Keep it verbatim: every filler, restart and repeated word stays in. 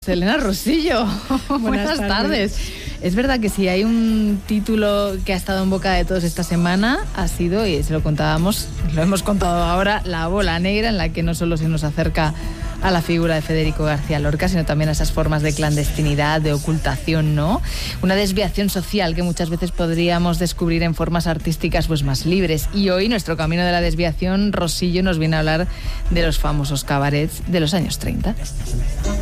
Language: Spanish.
Elena Rosillo. Buenas, Buenas tardes. tardes. Es verdad que si hay un título que ha estado en boca de todos esta semana, ha sido, y se lo contábamos, lo hemos contado ahora, La bola negra, en la que no solo se nos acerca a la figura de Federico García Lorca, sino también a esas formas de clandestinidad, de ocultación, ¿no? Una desviación social que muchas veces podríamos descubrir en formas artísticas pues más libres. Y hoy nuestro camino de la desviación, Rosillo nos viene a hablar de los famosos cabarets de los años treinta.